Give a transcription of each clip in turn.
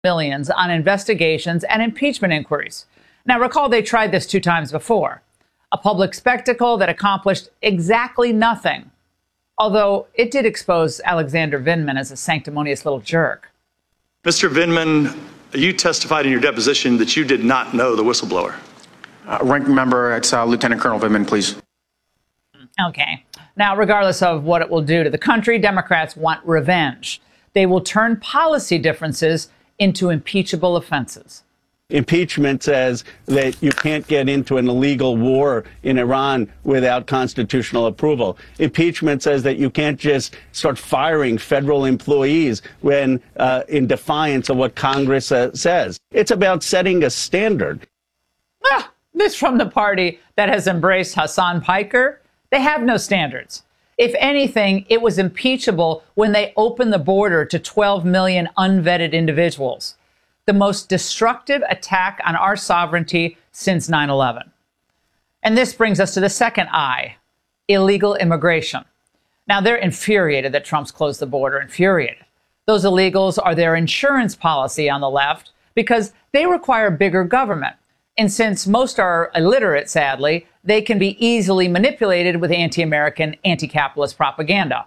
millions on investigations and impeachment inquiries. Now, recall they tried this 2 times before. A public spectacle that accomplished exactly nothing, although it did expose Alexander Vindman as a sanctimonious little jerk. Mr. Vindman, you testified in your deposition that you did not know the whistleblower. Ranking member, it's Lieutenant Colonel Vindman, please. Okay. Now, regardless of what it will do to the country, Democrats want revenge. They will turn policy differences into impeachable offenses. Impeachment says that you can't get into an illegal war in Iran without constitutional approval. Impeachment says that you can't just start firing federal employees when in defiance of what Congress says. It's about setting a standard. This from the party that has embraced Hassan Piker. They have no standards. If anything, it was impeachable when they opened the border to 12 million unvetted individuals. The most destructive attack on our sovereignty since 9/11. And this brings us to the second I, illegal immigration. Now, they're infuriated that Trump's closed the border, infuriated. Those illegals are their insurance policy on the left because they require bigger government. And since most are illiterate, sadly, they can be easily manipulated with anti-American, anti-capitalist propaganda.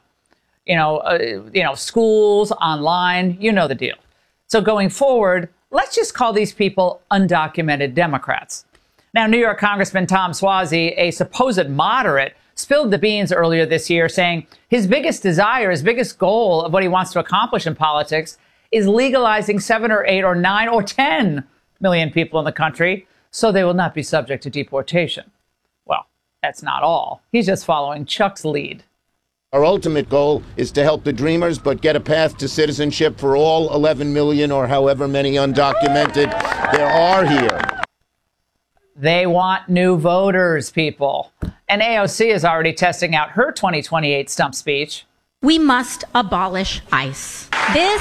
Schools, online, you know the deal. So going forward, let's just call these people undocumented Democrats. Now, New York Congressman Tom Suozzi, a supposed moderate, spilled the beans earlier this year, saying his biggest desire, his biggest goal of what he wants to accomplish in politics is legalizing 7 or 8 or 9 or 10 million people in the country so they will not be subject to deportation. Well, that's not all. He's just following Chuck's lead. Our ultimate goal is to help the dreamers, but get a path to citizenship for all 11 million or however many undocumented there are here. They want new voters, people. And AOC is already testing out her 2028 stump speech. We must abolish ICE. This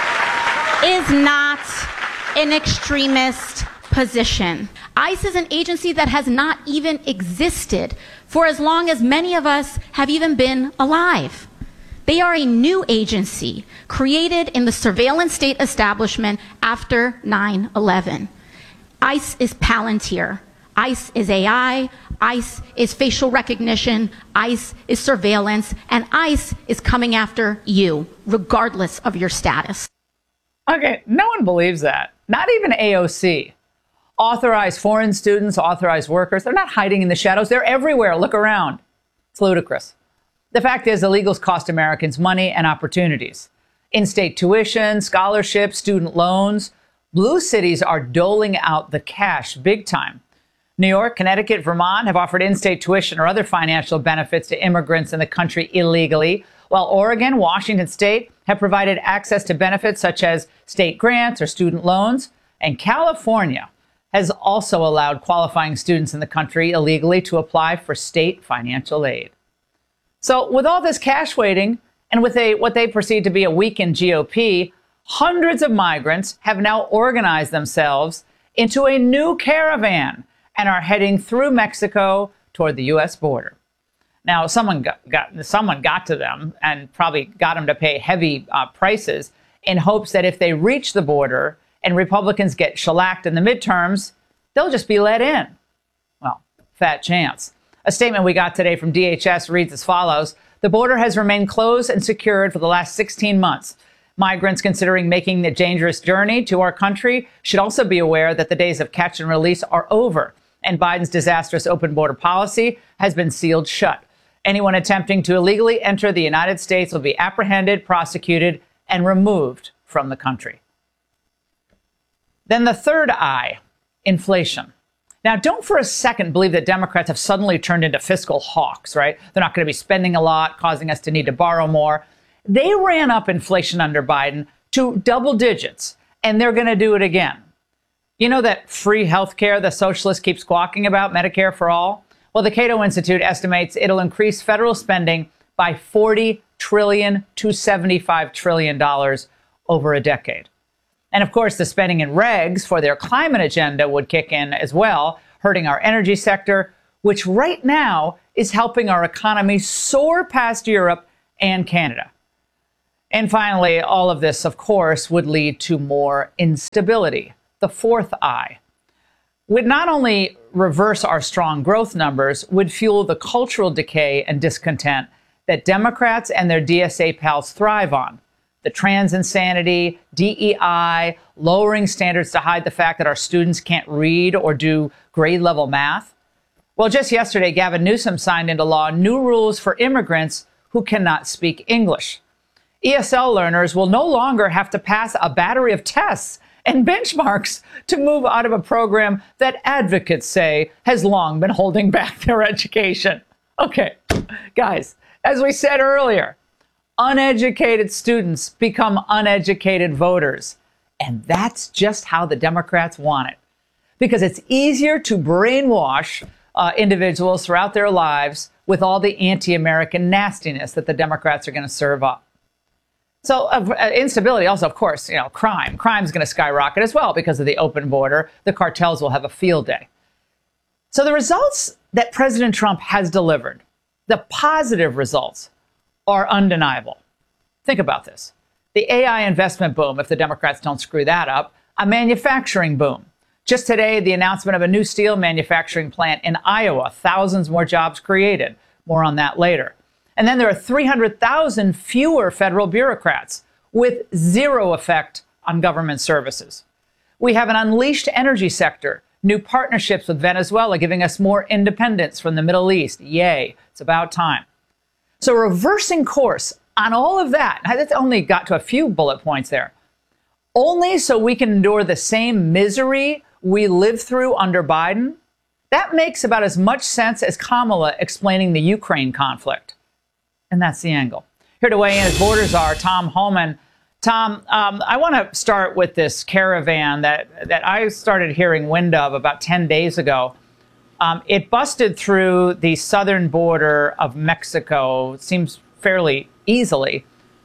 is not an extremist position. ICE is an agency that has not even existed for as long as many of us have even been alive. They are a new agency created in the surveillance state establishment after 9/11. ICE is Palantir. ICE is AI. ICE is facial recognition. ICE is surveillance. And ICE is coming after you, regardless of your status. Okay, no one believes that. Not even AOC. Authorized foreign students, authorized workers, they're not hiding in the shadows. They're everywhere. Look around. It's ludicrous. The fact is, illegals cost Americans money and opportunities. In-state tuition, scholarships, student loans. Blue cities are doling out the cash big time. New York, Connecticut, Vermont have offered in-state tuition or other financial benefits to immigrants in the country illegally, while Oregon, Washington State have provided access to benefits such as state grants or student loans. And California has also allowed qualifying students in the country illegally to apply for state financial aid. So with all this cash waiting and with what they perceive to be a weakened GOP, hundreds of migrants have now organized themselves into a new caravan and are heading through Mexico toward the U.S. border. Now, someone got to them and probably got them to pay heavy prices in hopes that if they reach the border and Republicans get shellacked in the midterms, they'll just be let in. Well, fat chance. A statement we got today from DHS reads as follows. The border has remained closed and secured for the last 16 months. Migrants considering making the dangerous journey to our country should also be aware that the days of catch and release are over, and Biden's disastrous open border policy has been sealed shut. Anyone attempting to illegally enter the United States will be apprehended, prosecuted, and removed from the country. Then the third I, inflation. Now, don't for a second believe that Democrats have suddenly turned into fiscal hawks, right? They're not going to be spending a lot, causing us to need to borrow more. They ran up inflation under Biden to double digits, and they're going to do it again. You know that free health care the socialist keeps squawking about, Medicare for all? Well, the Cato Institute estimates it'll increase federal spending by $40 trillion to $75 trillion over a decade. And of course, the spending in regs for their climate agenda would kick in as well, hurting our energy sector, which right now is helping our economy soar past Europe and Canada. And finally, all of this, of course, would lead to more instability. The fourth I would not only reverse our strong growth numbers, would fuel the cultural decay and discontent that Democrats and their DSA pals thrive on. The trans insanity, DEI, lowering standards to hide the fact that our students can't read or do grade level math. Well, just yesterday, Gavin Newsom signed into law new rules for immigrants who cannot speak English. ESL learners will no longer have to pass a battery of tests and benchmarks to move out of a program that advocates say has long been holding back their education. Okay, guys, as we said earlier, uneducated students become uneducated voters. And that's just how the Democrats want it. Because it's easier to brainwash individuals throughout their lives with all the anti-American nastiness that the Democrats are going to serve up. So instability also, of course, crime. Crime is going to skyrocket as well because of the open border. The cartels will have a field day. So the results that President Trump has delivered, the positive results, are undeniable. Think about this. The AI investment boom, if the Democrats don't screw that up, a manufacturing boom. Just today, the announcement of a new steel manufacturing plant in Iowa, thousands more jobs created. More on that later. And then there are 300,000 fewer federal bureaucrats with zero effect on government services. We have an unleashed energy sector, new partnerships with Venezuela giving us more independence from the Middle East. Yay, it's about time. So reversing course on all of that, that's only got to a few bullet points there, only so we can endure the same misery we lived through under Biden, that makes about as much sense as Kamala explaining the Ukraine conflict. And that's the angle. Here to weigh in as borders are Tom Homan. Tom, I want to start with this caravan that I started hearing wind of about 10 days ago. It busted through the southern border of Mexico, it seems fairly easily.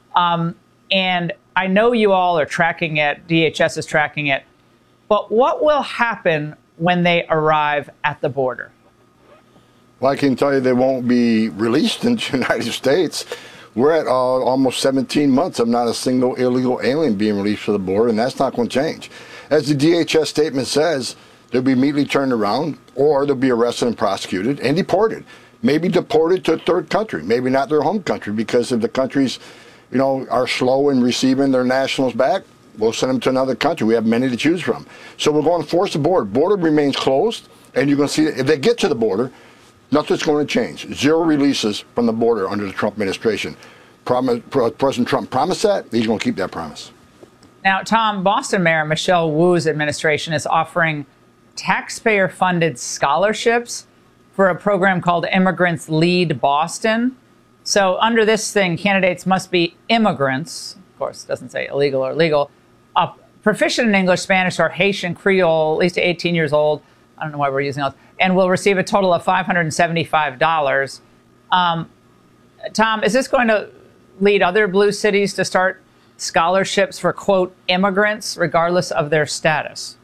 And I know you all are tracking it, DHS is tracking it. But what will happen when they arrive at the border? Well, I can tell you they won't be released in the United States. We're at almost 17 months of not a single illegal alien being released to the border, and that's not going to change. As the DHS statement says, they'll be immediately turned around, or they'll be arrested and prosecuted and deported. Maybe deported to a third country, maybe not their home country, because if the countries, are slow in receiving their nationals back, we'll send them to another country. We have many to choose from. So we're going to force the border. Border remains closed, and you're going to see that if they get to the border, nothing's going to change. Zero releases from the border under the Trump administration. President Trump promised that. He's going to keep that promise. Now, Tom, Boston Mayor Michelle Wu's administration is offering taxpayer-funded scholarships for a program called Immigrants Lead Boston. So under this thing, candidates must be immigrants. Of course, it doesn't say illegal or legal. Proficient in English, Spanish, or Haitian Creole, at least 18 years old. I don't know why we're using those. And will receive a total of $575. Tom, is this going to lead other blue cities to start scholarships for, quote, immigrants, regardless of their status?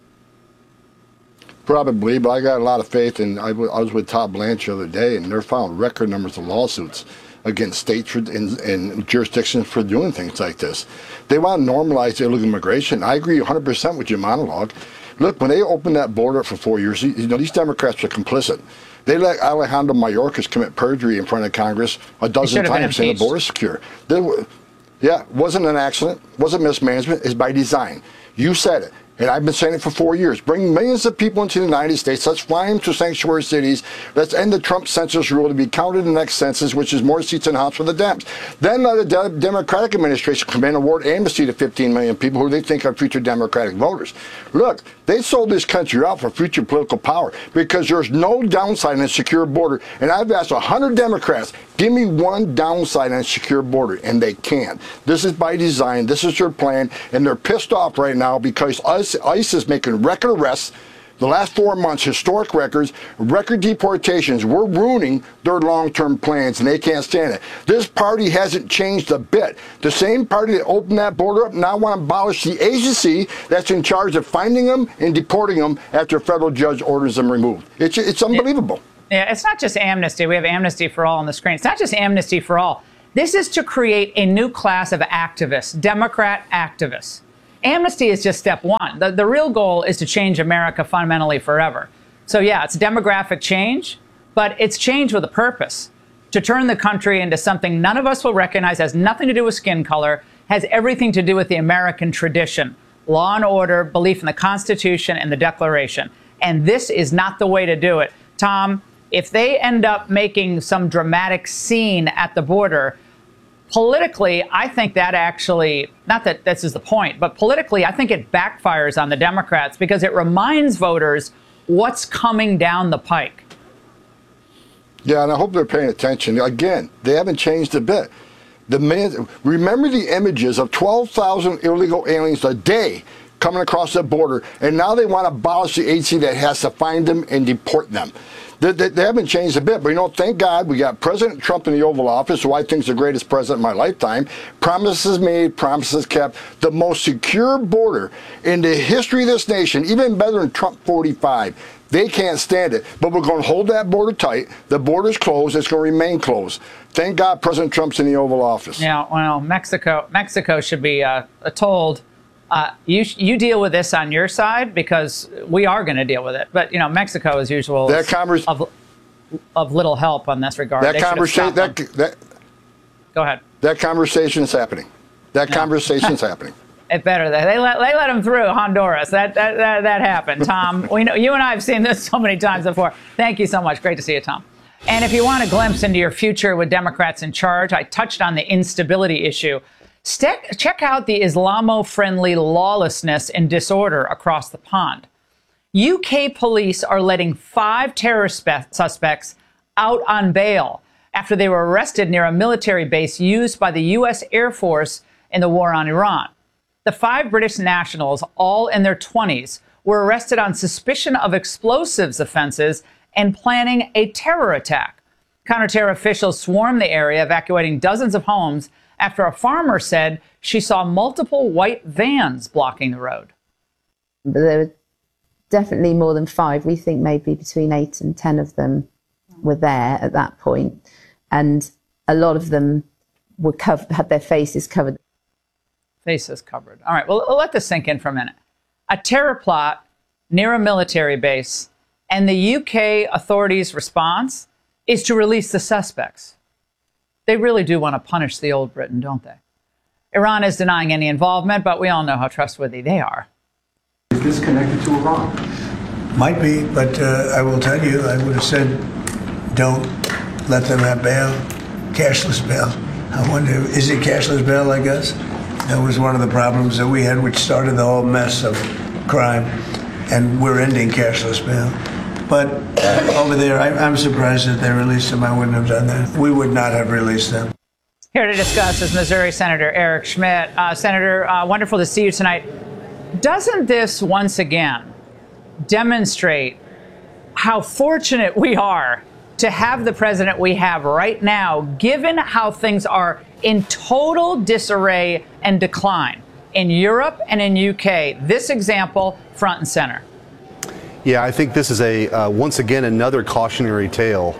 Probably, but I got a lot of faith. And I was with Todd Blanche the other day, and they're found record numbers of lawsuits against states and jurisdictions for doing things like this. They want to normalize illegal immigration. I agree 100% with your monologue. Look, when they opened that border for 4 years, these Democrats are complicit. They let Alejandro Mayorkas commit perjury in front of Congress a dozen times saying the border's secure. Yeah, it wasn't an accident, wasn't mismanagement, it's by design. You said it. And I've been saying it for 4 years. Bring millions of people into the United States. Let's fly them to sanctuary cities. Let's end the Trump census rule to be counted in the next census, which is more seats in the House for the Dems. Then let the Democratic administration come in and award amnesty to 15 million people who they think are future Democratic voters. Look, they sold this country out for future political power because there's no downside in a secure border. And I've asked 100 Democrats, give me one downside on a secure border, and they can't. This is by design. This is their plan, and they're pissed off right now because ICE is making record arrests. The last 4 months, historic records, record deportations. We're ruining their long-term plans, and they can't stand it. This party hasn't changed a bit. The same party that opened that border up now want to abolish the agency that's in charge of finding them and deporting them after a federal judge orders them removed. It's unbelievable. Yeah, it's not just amnesty. We have Amnesty for All on the screen. It's not just amnesty for all. This is to create a new class of activists, Democrat activists. Amnesty is just step one. The real goal is to change America fundamentally forever. So, yeah, it's demographic change, but it's change with a purpose, to turn the country into something none of us will recognize, has nothing to do with skin color, has everything to do with the American tradition, law and order, belief in the Constitution and the Declaration. And this is not the way to do it. Tom, if they end up making some dramatic scene at the border, politically, I think that actually, not that this is the point, but politically, I think it backfires on the Democrats because it reminds voters what's coming down the pike. Yeah, and I hope they're paying attention. Again, they haven't changed a bit. Remember the images of 12,000 illegal aliens a day coming across the border, and now they want to abolish the agency that has to find them and deport them. They haven't changed a bit, but thank God we got President Trump in the Oval Office, who I think is the greatest president in my lifetime. Promises made, promises kept. The most secure border in the history of this nation, even better than Trump 45. They can't stand it, but we're going to hold that border tight. The border's closed. It's going to remain closed. Thank God President Trump's in the Oval Office. Yeah, well, Mexico should be told, you deal with this on your side because we are going to deal with it. But, Mexico, as usual, is of little help on this regard. Go ahead. That conversation is happening. Conversation is happening. It better. They let them through Honduras. That happened, Tom. We know you and I have seen this so many times before. Thank you so much. Great to see you, Tom. And if you want a glimpse into your future with Democrats in charge, I touched on the instability issue. Check out the Islamo-friendly lawlessness and disorder across the pond. UK police are letting 5 terrorist suspects out on bail after they were arrested near a military base used by the U.S. Air Force in the war on Iran. The 5 British nationals, all in their 20s, were arrested on suspicion of explosives offenses and planning a terror attack. Counter-terror officials swarmed the area, evacuating dozens of homes after a farmer said she saw multiple white vans blocking the road. There were definitely more than 5. We think maybe between 8 and 10 of them were there at that point. And a lot of them were had their faces covered. Faces covered. All right, well, let this sink in for a minute. A terror plot near a military base, and the UK authorities' response is to release the suspects. They really do want to punish the old Britain, don't they? Iran is denying any involvement, but we all know how trustworthy they are. Is this connected to Iran? Might be, but I will tell you, I would have said, don't let them have bail, cashless bail. I wonder, is it cashless bail, I guess? That was one of the problems that we had, which started the whole mess of crime, and we're ending cashless bail. But over there, I'm surprised that they released them. I wouldn't have done that. We would not have released them. Here to discuss is Missouri Senator Eric Schmitt. Senator, wonderful to see you tonight. Doesn't this once again demonstrate how fortunate we are to have the president we have right now, given how things are in total disarray and decline in Europe and in UK? This example front and center. Yeah, I think this is once again another cautionary tale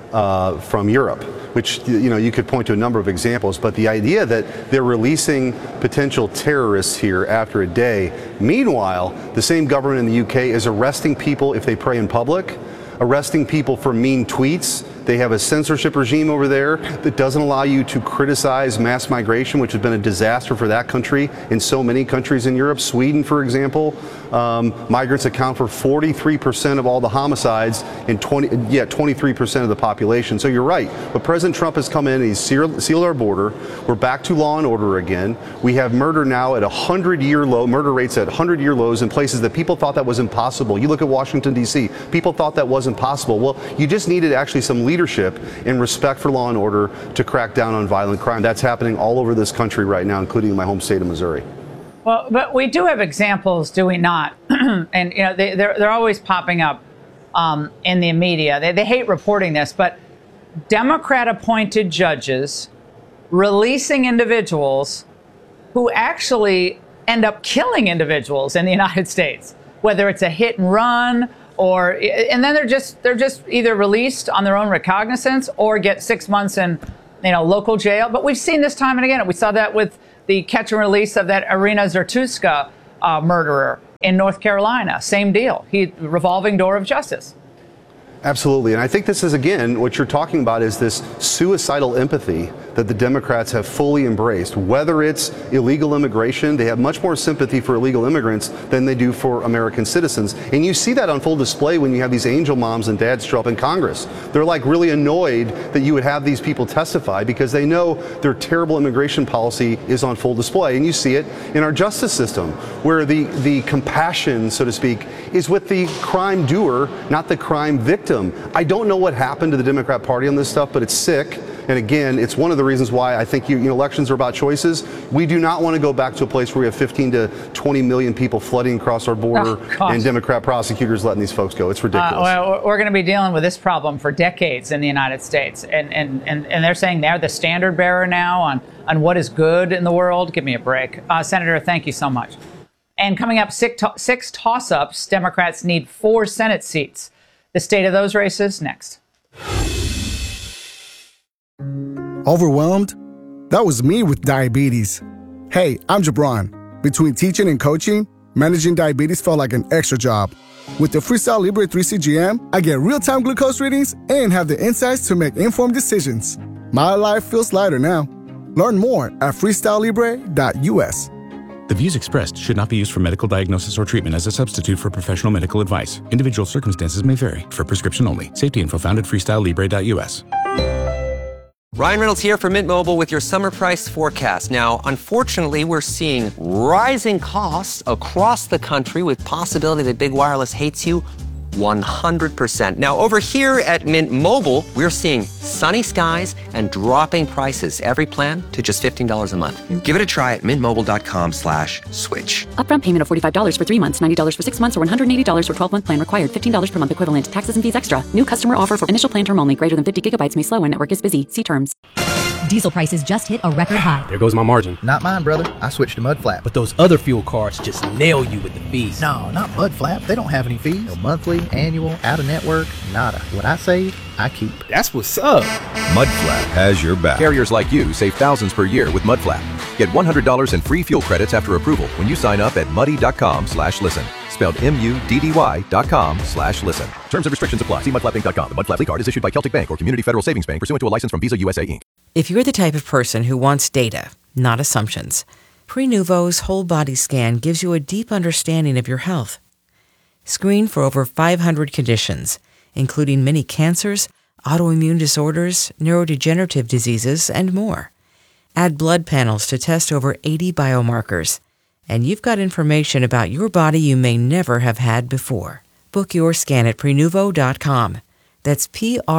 from Europe, which you could point to a number of examples. But the idea that they're releasing potential terrorists here after a day, meanwhile, the same government in the UK is arresting people if they pray in public, arresting people for mean tweets. They have a censorship regime over there that doesn't allow you to criticize mass migration, which has been a disaster for that country in so many countries in Europe. Sweden, for example, migrants account for 43% of all the homicides and 23% of the population. So you're right. But President Trump has come in and he's sealed our border. We're back to law and order again. We have murder now at 100-year low, murder rates at 100-year lows in places that people thought that was impossible. You look at Washington, D.C., people thought that wasn't possible. Well, you just needed actually some leadership and respect for law and order to crack down on violent crime. That's happening all over this country right now, including my home state of Missouri. Well, but we do have examples, do we not? And they're always popping up in the media. They hate reporting this, but Democrat-appointed judges releasing individuals who actually end up killing individuals in the United States, whether it's a hit and run and then they're just either released on their own recognizance or get 6 months in local jail. But we've seen this time and again. We saw that with the catch and release of that Irina Zertuska murderer in North Carolina. Same deal. Revolving door of justice. Absolutely. And I think this is, again, what you're talking about is this suicidal empathy that the Democrats have fully embraced. Whether it's illegal immigration, they have much more sympathy for illegal immigrants than they do for American citizens. And you see that on full display when you have these angel moms and dads show up in Congress. They're like really annoyed that you would have these people testify because they know their terrible immigration policy is on full display. And you see it in our justice system, where the compassion, so to speak, is with the crime doer, not the crime victim. I don't know what happened to the Democrat Party on this stuff, but it's sick. And again, it's one of the reasons why I think elections are about choices. We do not want to go back to a place where we have 15 to 20 million people flooding across our border and Democrat prosecutors letting these folks go. It's ridiculous. Well, we're going to be dealing with this problem for decades in the United States. And they're saying they're the standard bearer now on what is good in the world. Give me a break. Senator, thank you so much. And coming up, 6 toss-ups. Democrats need 4 Senate seats. The state of those races next. Overwhelmed? That was me with diabetes. Hey, I'm Jabron. Between teaching and coaching, managing diabetes felt like an extra job. With the Freestyle Libre 3 CGM, I get real-time glucose readings and have the insights to make informed decisions. My life feels lighter now. Learn more at freestylelibre.us. The views expressed should not be used for medical diagnosis or treatment as a substitute for professional medical advice. Individual circumstances may vary. For prescription only. Safety info found at freestylelibre.us. Ryan Reynolds here for Mint Mobile with your summer price forecast. Now, unfortunately, we're seeing rising costs across the country with possibility that big wireless hates you 100%. Now, over here at Mint Mobile, we're seeing sunny skies and dropping prices. Every plan to just $15 a month. Give it a try at mintmobile.com/switch. Upfront payment of $45 for 3 months, $90 for 6 months, or $180 for 12-month plan required. $15 per month equivalent. Taxes and fees extra. New customer offer for initial plan term only. Greater than 50 gigabytes may slow when network is busy. See terms. Diesel prices just hit a record high. There goes my margin. Not mine, brother. I switched to Mudflap. But those other fuel cards just nail you with the fees. No, not Mudflap. They don't have any fees. No monthly, annual, out-of-network, nada. What I save, I keep. That's what's up. Mudflap has your back. Carriers like you save thousands per year with Mudflap. Get $100 in free fuel credits after approval when you sign up at muddy.com/listen. Spelled MUDDY.com/listen. Terms and restrictions apply. See mudflapping.com. The Mudflap card is issued by Celtic Bank or Community Federal Savings Bank pursuant to a license from Visa USA Inc. If you're the type of person who wants data, not assumptions, Prenuvo's whole body scan gives you a deep understanding of your health. Screen for over 500 conditions, including many cancers, autoimmune disorders, neurodegenerative diseases, and more. Add blood panels to test over 80 biomarkers. And you've got information about your body you may never have had before. Book your scan at Prenuvo.com. That's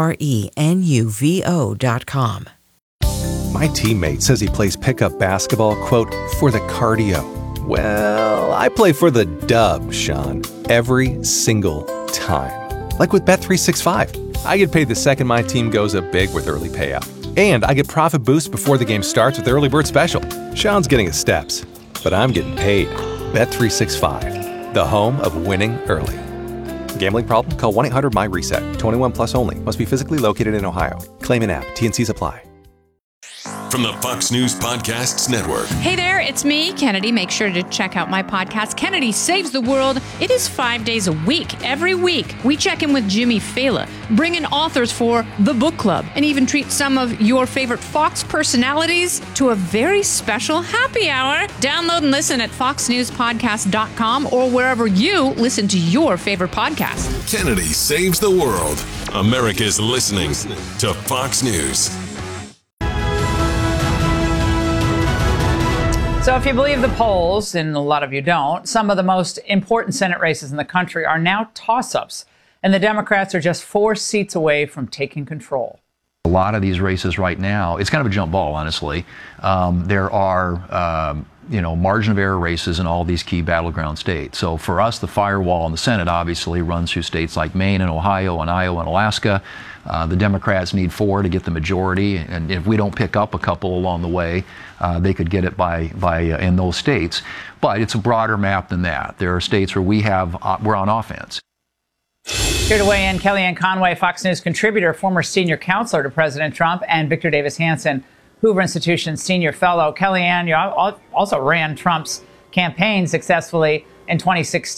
Prenuvo.com. My teammate says he plays pickup basketball, quote, for the cardio. Well, I play for the dub, Sean, every single time. Like with Bet365. I get paid the second my team goes up big with early payout. And I get profit boost before the game starts with the early bird special. Sean's getting his steps, but I'm getting paid. Bet365, the home of winning early. Gambling problem? Call 1-800-MY-RESET. 21 plus only. Must be physically located in Ohio. Claim an app. T&Cs apply. From the Fox News Podcasts Network. Hey there, it's me, Kennedy. Make sure to check out my podcast, Kennedy Saves the World. It is 5 days a week. Every week, we check in with Jimmy Fallon, bring in authors for the book club, and even treat some of your favorite Fox personalities to a very special happy hour. Download and listen at foxnewspodcast.com or wherever you listen to your favorite podcast. Kennedy Saves the World. America's listening to Fox News. So if you believe the polls, and a lot of you don't, some of the most important Senate races in the country are now toss-ups, and the Democrats are just 4 seats away from taking control. A lot of these races right now, it's kind of a jump ball, honestly. There are, margin of error races in all these key battleground states. So for us, the firewall in the Senate obviously runs through states like Maine and Ohio and Iowa and Alaska. The Democrats need 4 to get the majority, and if we don't pick up a couple along the way, they could get it by in those states. But it's a broader map than that. There are states where we're on offense. Here to weigh in, Kellyanne Conway, Fox News contributor, former senior counselor to President Trump, and Victor Davis Hanson, Hoover Institution senior fellow. Kellyanne, you also ran Trump's campaign successfully in 2016.